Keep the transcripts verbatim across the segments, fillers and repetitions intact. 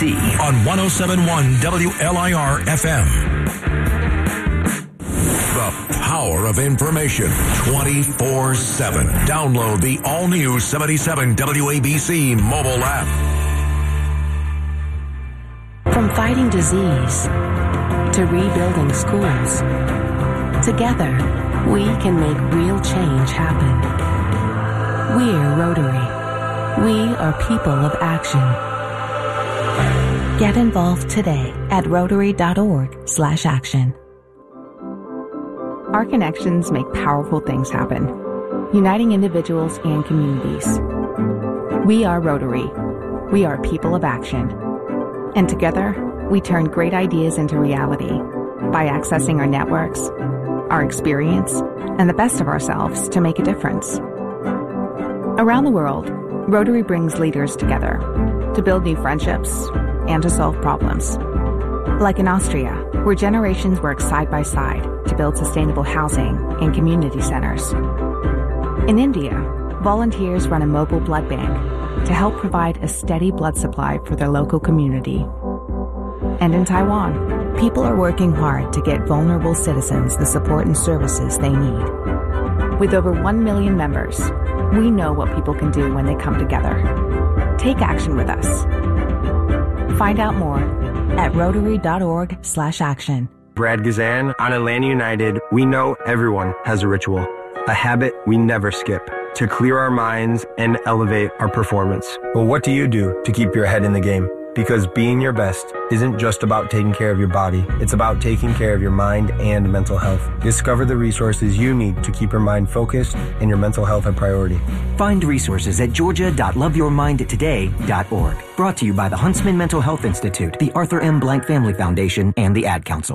on one oh seven point one W L I R F M. The power of information twenty-four seven. Download the all-new seventy-seven W A B C mobile app. From fighting disease to rebuilding schools, together we can make real change happen. We're Rotary. We are people of action. Get involved today at rotary.org slash action. Our connections make powerful things happen, uniting individuals and communities. We are Rotary. We are people of action. And together, we turn great ideas into reality by accessing our networks, our experience, and the best of ourselves to make a difference. Around the world, Rotary brings leaders together to build new friendships and to solve problems. Like in Austria, where generations work side by side to build sustainable housing and community centers. In India, volunteers run a mobile blood bank to help provide a steady blood supply for their local community. And in Taiwan, people are working hard to get vulnerable citizens the support and services they need. With over one million members, we know what people can do when they come together. Take action with us. Find out more at rotary.org slash action. Brad Gazan, on Atlanta United, we know everyone has a ritual, a habit we never skip, to clear our minds and elevate our performance. Well, what do you do to keep your head in the game? Because being your best isn't just about taking care of your body. It's about taking care of your mind and mental health. Discover the resources you need to keep your mind focused and your mental health a priority. Find resources at georgia dot love your mind today dot org. Brought to you by the Huntsman Mental Health Institute, the Arthur M. Blank Family Foundation, and the Ad Council.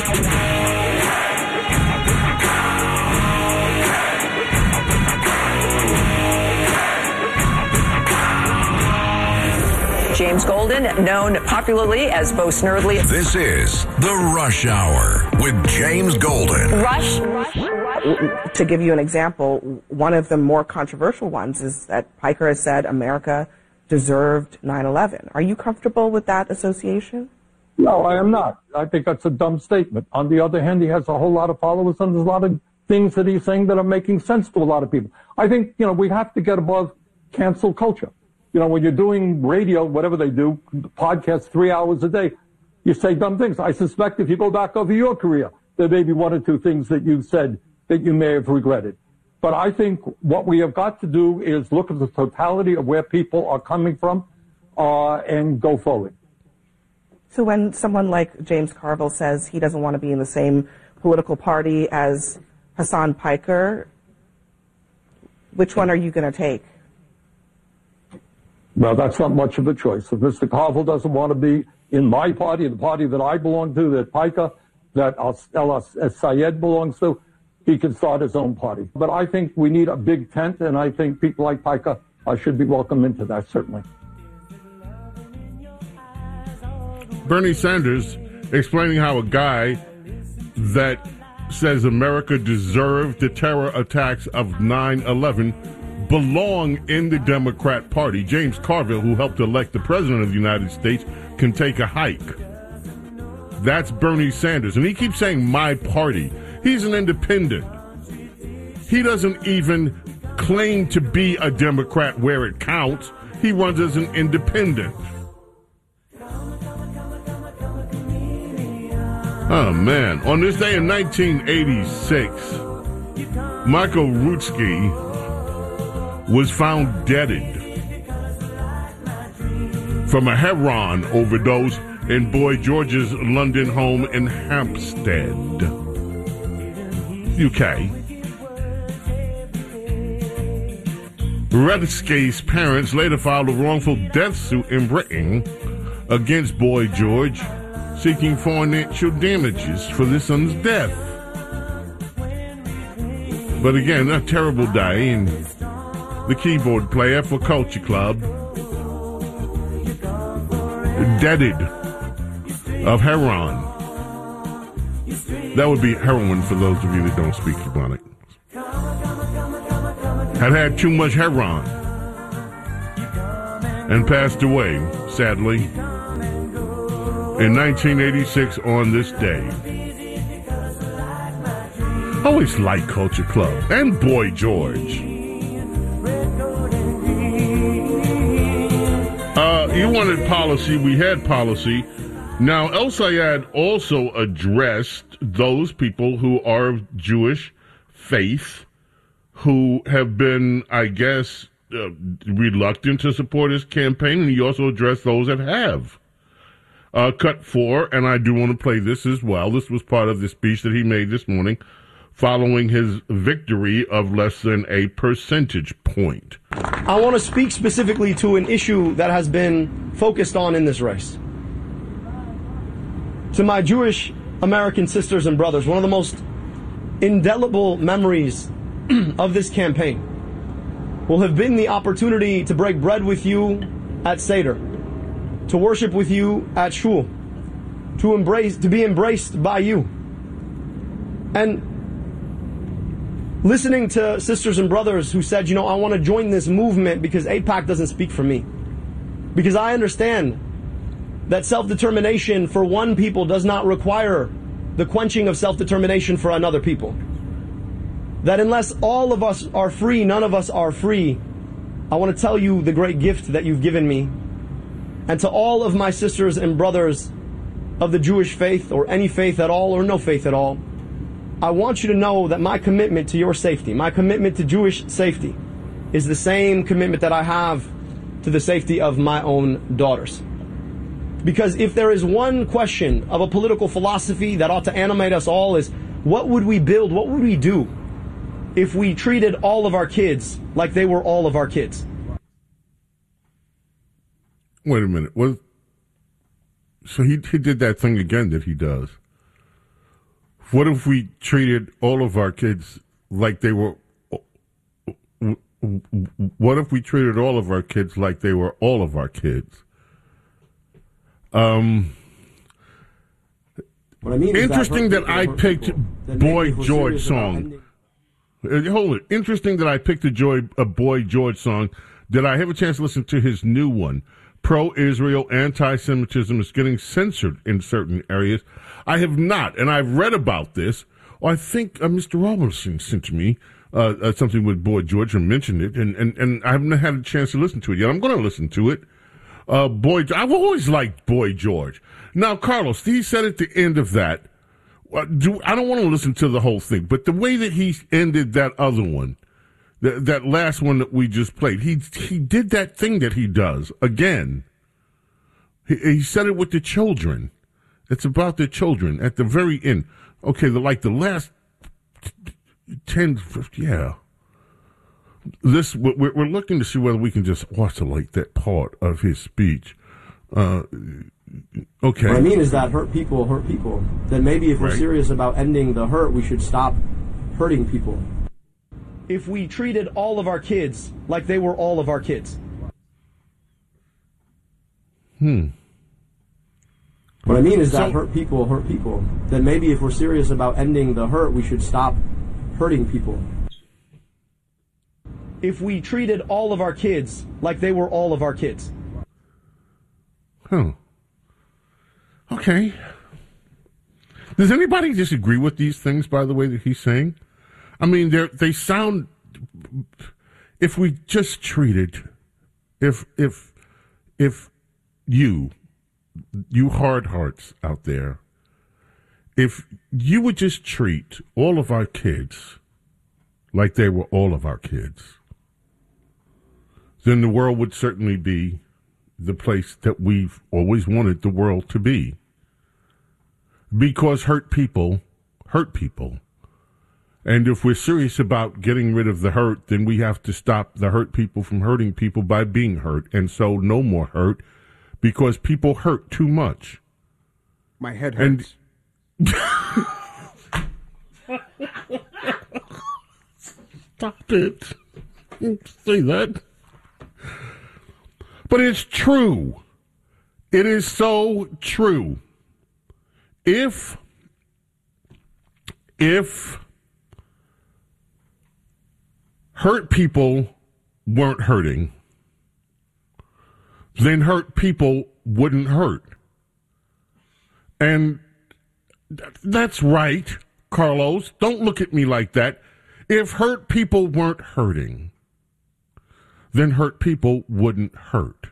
James Golden, known popularly as Bo Snerdley. This is The Rush Hour with James Golden. Rush. Rush. Rush. To give you an example, one of the more controversial ones is that Piker has said America deserved nine eleven. Are you comfortable with that association? No, I am not. I think that's a dumb statement. On the other hand, he has a whole lot of followers, and there's a lot of things that he's saying that are making sense to a lot of people. I think, you know, we have to get above cancel culture. You know, when you're doing radio, whatever they do, podcasts three hours a day, you say dumb things. I suspect if you go back over your career, there may be one or two things that you've said that you may have regretted. But I think what we have got to do is look at the totality of where people are coming from uh, and go forward. So when someone like James Carville says he doesn't want to be in the same political party as Hassan Piker, which one are you going to take? Well, that's not much of a choice. If Mister Carville doesn't want to be in my party, the party that I belong to, that Piker, that El Sayed belongs to, he can start his own party. But I think we need a big tent, and I think people like Piker uh, should be welcome into that, certainly. Bernie Sanders explaining how a guy that says America deserved the terror attacks of nine eleven belong in the Democrat Party. James Carville, who helped elect the President of the United States, can take a hike. That's Bernie Sanders. And he keeps saying my party. He's an independent. He doesn't even claim to be a Democrat where it counts. He runs as an independent. Oh, man. On this day in nineteen eighty-six, Michael Rutsky was found deaded from a heroin overdose in Boy George's London home in Hampstead, U K. Rutsky's parents later filed a wrongful death suit in Britain against Boy George, seeking financial damages for their son's death. But again, a terrible day, and the keyboard player for Culture Club, deaded of heroin. That would be heroin for those of you that don't speak Ebonic. Had had too much heroin and passed away, sadly, in nineteen eighty-six on this day. Always liked Culture Club and Boy George. Uh, you wanted policy. We had policy. Now, El Sayed also addressed those people who are of Jewish faith who have been, I guess, uh, reluctant to support his campaign, and he also addressed those that have. Uh, cut four, and I do want to play this as well. This was part of the speech that he made this morning following his victory of less than a percentage point. I want to speak specifically to an issue that has been focused on in this race. To my Jewish American sisters and brothers, one of the most indelible memories of this campaign will have been the opportunity to break bread with you at Seder, to worship with you at Shul, to embrace, to be embraced by you. And listening to sisters and brothers who said, you know, I want to join this movement because AIPAC doesn't speak for me. Because I understand that self-determination for one people does not require the quenching of self-determination for another people. That unless all of us are free, none of us are free. I want to tell you the great gift that you've given me. And to all of my sisters and brothers of the Jewish faith, or any faith at all, or no faith at all, I want you to know that my commitment to your safety, my commitment to Jewish safety, is the same commitment that I have to the safety of my own daughters. Because if there is one question of a political philosophy that ought to animate us all, is what would we build, what would we do if we treated all of our kids like they were all of our kids? Wait a minute. What? So he, he did that thing again that he does. What if we treated all of our kids like they were... What if we treated all of our kids like they were all of our kids? Um, what I mean interesting that, that I picked Boy George song. About... Hold it. Interesting that I picked a, Joy, a Boy George song. Did I have a chance to listen to his new one? Pro-Israel, anti-Semitism is getting censored in certain areas. I have not, and I've read about this. Well, I think uh, Mister Robertson sent to me uh, uh, something with Boy George and mentioned it, and, and, and I haven't had a chance to listen to it yet. I'm going to listen to it. Uh, Boy, I've always liked Boy George. Now, Carlos, he said at the end of that, uh, do, I don't want to listen to the whole thing, but the way that he ended that other one, th- that last one that we just played, he he did that thing that he does again. He, he said it with the children. It's about the children at the very end. Okay, the, like the last ten, fifty, yeah. This we're, we're looking to see whether we can just oscillate that part of his speech. Uh, okay. What I mean is that hurt people hurt people. Then maybe if we're right. serious about ending the hurt, we should stop hurting people. If we treated all of our kids like they were all of our kids. Hmm. What I mean is that so, hurt people hurt people. Then maybe if we're serious about ending the hurt, we should stop hurting people. If we treated all of our kids like they were all of our kids. Huh. Okay. Does anybody disagree with these things, by the way, that he's saying? I mean, they they sound... If we just treated... If, if, if you... You hard hearts out there, if you would just treat all of our kids like they were all of our kids, then the world would certainly be the place that we've always wanted the world to be. Because hurt people hurt people. And if we're serious about getting rid of the hurt, then we have to stop the hurt people from hurting people by being hurt. And so no more hurt. Because people hurt too much. My head hurts. And stop it. Don't say that. But it's true. It is so true. If, if hurt people weren't hurting, then hurt people wouldn't hurt. And th- that's right, Carlos. Don't look at me like that. If hurt people weren't hurting, then hurt people wouldn't hurt.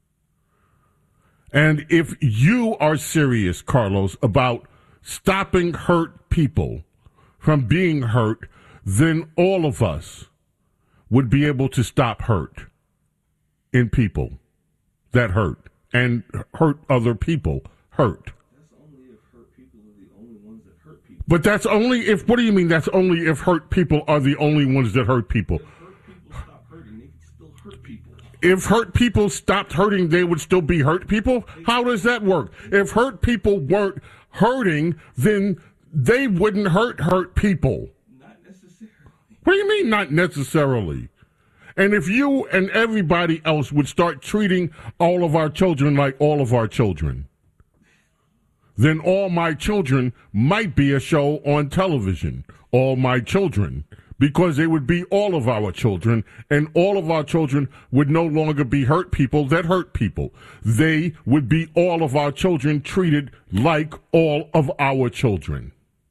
And if you are serious, Carlos, about stopping hurt people from being hurt, then all of us would be able to stop hurt in people that hurt and hurt other people hurt. That's only if hurt people are the only ones that hurt people. But that's only if, what do you mean that's only if hurt people are the only ones that hurt people? If hurt people stop hurting, they can still hurt people. If hurt people stopped hurting, they would still be hurt people? How does that work? If hurt people weren't hurting, then they wouldn't hurt hurt people. Not necessarily. What do you mean, not necessarily? And if you and everybody else would start treating all of our children like all of our children, then All My Children might be a show on television, All My Children, because they would be all of our children, and all of our children would no longer be hurt people that hurt people. They would be all of our children treated like all of our children.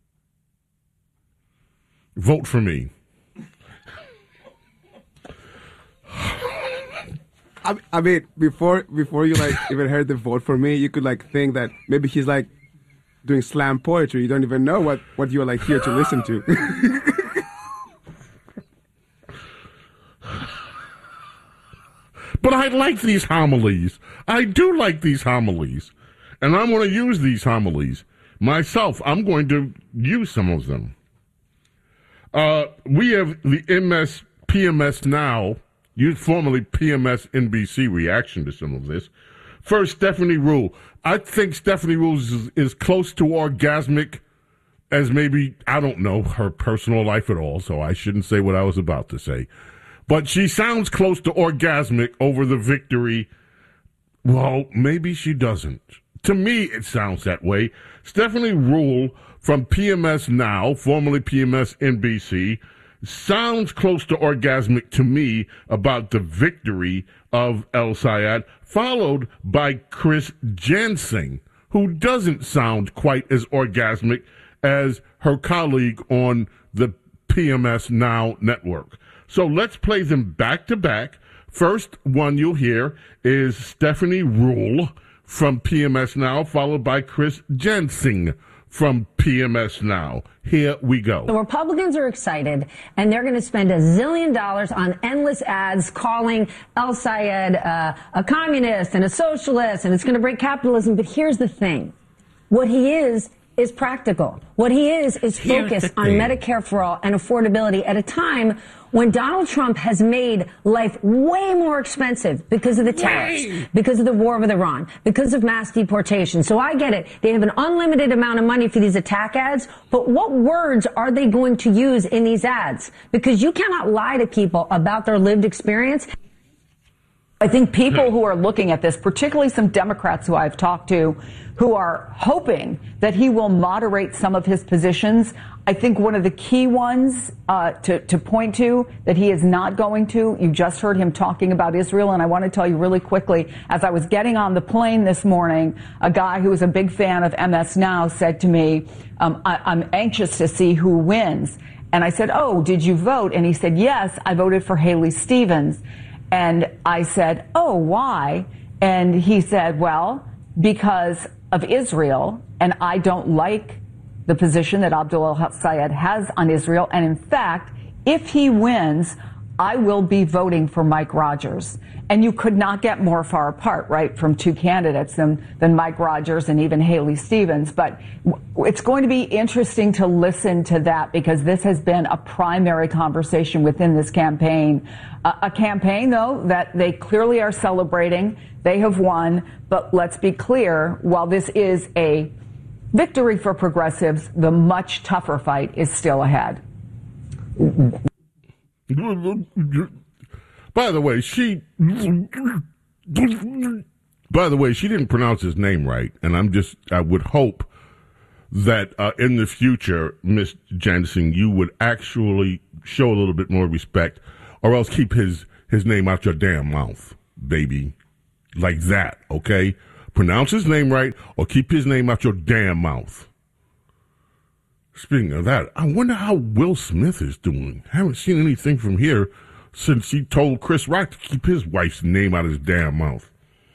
Vote for me. I, I mean, before before you like even heard the vote for me, you could like think that maybe he's like doing slam poetry. You don't even know what, what you're like here to listen to. But I like these homilies. I do like these homilies. And I'm going to use these homilies. Myself, I'm going to use some of them. Uh, we have the M S P M S Now, formerly P M S N B C reaction to some of this. First, Stephanie Rule. I think Stephanie Rule is, is close to orgasmic as maybe, I don't know her personal life at all, so I shouldn't say what I was about to say. But she sounds close to orgasmic over the victory. Well, maybe she doesn't. To me, it sounds that way. Stephanie Rule from P M S Now, formerly P M S N B C, sounds close to orgasmic to me about the victory of El Sayed, followed by Chris Jansing, who doesn't sound quite as orgasmic as her colleague on the P M S Now network. So let's play them back to back. First one you'll hear is Stephanie Rule from P M S Now, followed by Chris Jansing from P M S Now. Here we go. The Republicans are excited, and they're going to spend a zillion dollars on endless ads calling El Sayed uh, a communist and a socialist, and it's going to break capitalism. But here's the thing. What he is is practical. What he is is focused on Medicare for all and affordability at a time when Donald Trump has made life way more expensive because of the tariffs, Yay. because of the war with Iran, because of mass deportation. So I get it. They have an unlimited amount of money for these attack ads, but what words are they going to use in these ads? Because you cannot lie to people about their lived experience. I think people who are looking at this, particularly some Democrats who I've talked to, who are hoping that he will moderate some of his positions. I think one of the key ones uh, to, to point to that he is not going to, you just heard him talking about Israel, and I want to tell you really quickly, as I was getting on the plane this morning, a guy who is a big fan of M S Now said to me, um, I, I'm anxious to see who wins. And I said, oh, did you vote? And he said, yes, I voted for Haley Stevens. And I said, oh, why? And he said, well, because of Israel, and I don't like the position that Abdul Sayed has on Israel. And in fact, if he wins, I will be voting for Mike Rogers. And you could not get more far apart, right, from two candidates than, than Mike Rogers and even Haley Stevens. But it's going to be interesting to listen to that, because this has been a primary conversation within this campaign. Uh, a campaign, though, that they clearly are celebrating. They have won. But let's be clear, while this is a victory for progressives, the much tougher fight is still ahead. By the way, she by the way, she didn't pronounce his name right, and I'm just I would hope that uh, in the future, Miss Jansing, you would actually show a little bit more respect, or else keep his his name out your damn mouth, baby, like that, okay? Pronounce his name right or keep his name out your damn mouth. Speaking of that, I wonder how Will Smith is doing. Haven't seen anything from here since he told Chris Rock to keep his wife's name out of his damn mouth.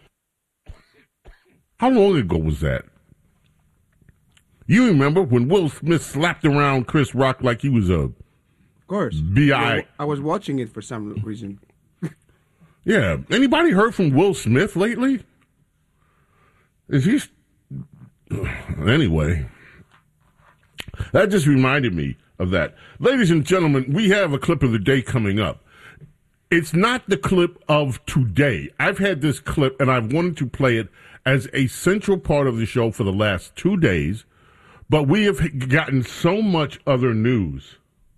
How long ago was that? You remember when Will Smith slapped around Chris Rock like he was a Of course. B I Yeah, I was watching it for some reason. Yeah. Anybody heard from Will Smith lately? Is he... Anyway... That just reminded me of that. Ladies and gentlemen, we have a clip of the day coming up. It's not the clip of today. I've had this clip, and I've wanted to play it as a central part of the show for the last two days, but we have gotten so much other news.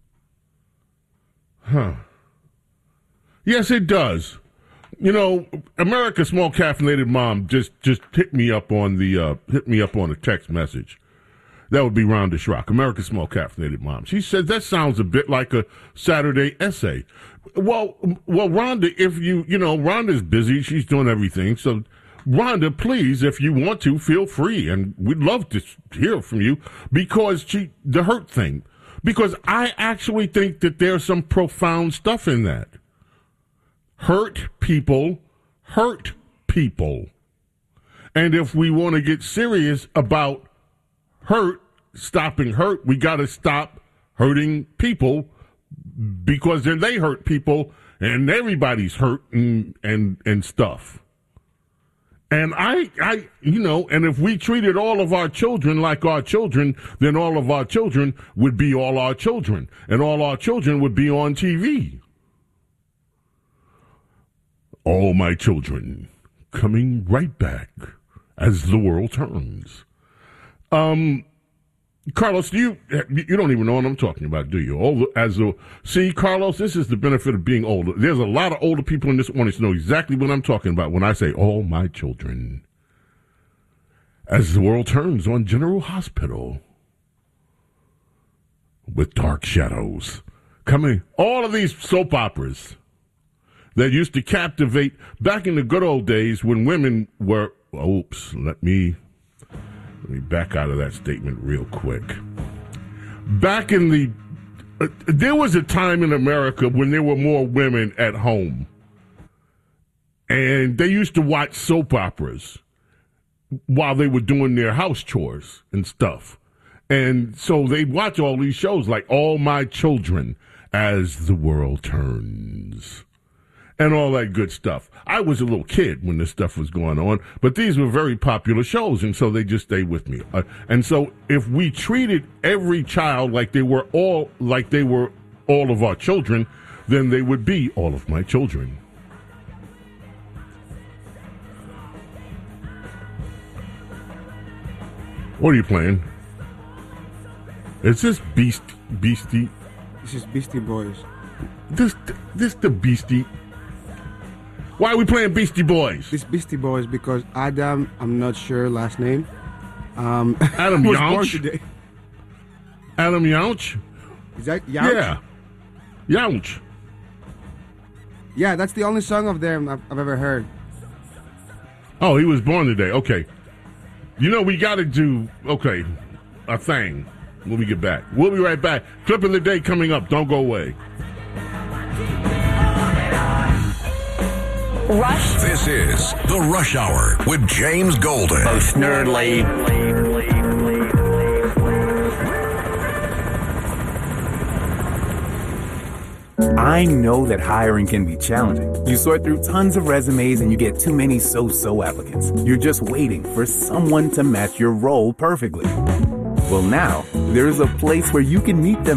Huh. Yes, it does. You know, America's Small Caffeinated Mom just, just hit me up on the uh, hit me up on a text message. That would be Rhonda Schrock, America's Small Caffeinated Mom. She said, that sounds a bit like a Saturday essay. Well, well, Rhonda, if you, you know, Rhonda's busy. She's doing everything. So, Rhonda, please, if you want to, feel free. And we'd love to hear from you because she, the hurt thing. Because I actually think that there's some profound stuff in that. Hurt people, hurt people. And if we want to get serious about hurt, stopping hurt, we got to stop hurting people because then they hurt people and everybody's hurt and, and, and stuff. And I, I, you know, and if we treated all of our children like our children, then all of our children would be all our children and all our children would be on T V. All my children coming right back as the world turns. Um, Carlos, do you you don't even know what I'm talking about, do you? Older, as a, see, Carlos, this is the benefit of being older. There's a lot of older people in this audience who know exactly what I'm talking about when I say all my children. As the world turns on General Hospital with Dark Shadows. Coming, all of these soap operas that used to captivate back in the good old days when women were, oops, let me... Let me back out of that statement real quick. Back in the... Uh, there was a time in America when there were more women at home. And they used to watch soap operas while they were doing their house chores and stuff. And so they'd watch all these shows like All My Children, As the World Turns, and all that good stuff. I was a little kid when this stuff was going on, but these were very popular shows, and so they just stayed with me. Uh, and so if we treated every child like they were all like they were all of our children, then they would be all of my children. What are you playing? Is this Beast Beastie? This is Beastie Boys. This this the Beastie. Why are we playing Beastie Boys? This Beastie Boys because Adam, I'm not sure last name. Um, Adam was Yauch? born today. Adam Yauch? Is that Yauch? Yeah. Yauch. Yeah, that's the only song of them I've, I've ever heard. Oh, he was born today. Okay. You know, we got to do, okay, a thing when we get back. We'll be right back. Clip of the day coming up. Don't go away. Rush. This is The Rush Hour with James Golden. Most nerdly. I know that hiring can be challenging. You sort through tons of resumes and you get too many so-so applicants. You're just waiting for someone to match your role perfectly. Well, now, there's a place where you can meet them